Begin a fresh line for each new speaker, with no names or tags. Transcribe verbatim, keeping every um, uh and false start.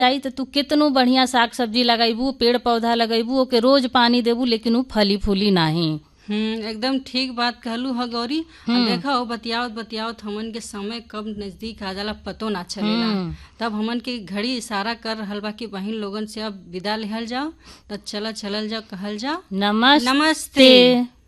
जाई तो तू कितनो बढ़िया साग सब्जी लगाईबू, पेड़ पौधा लगाईबू, ओके रोज पानी देबू, लेकिन उ फली फूली नाही।
हम्म एकदम ठीक बात कहलू ह गौरी। और देखा हो बतियावत बतियावत हमन के समय कब नजदीक आ जाला पतो ना चलेला।
हम्म।
तब हमन के घड़ी इशारा कर रहल बा कि बहिन लोगन से अब विदा लेहल जाओ। तो चला चलल जाओ, कहल जाओ
नमस्ते।
नमस्ते।